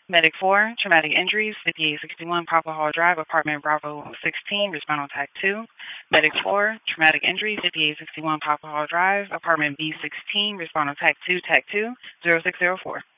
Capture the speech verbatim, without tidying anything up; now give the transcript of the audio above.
Medic four, traumatic injuries, fifty-eight sixty-one Papa Hall Drive, apartment Bravo sixteen, respond on TAC two. Medic four, traumatic injury, fifty-eight sixty-one Papa Hall Drive, apartment B sixteen, respond on TAC two, TAC two, zero six zero four.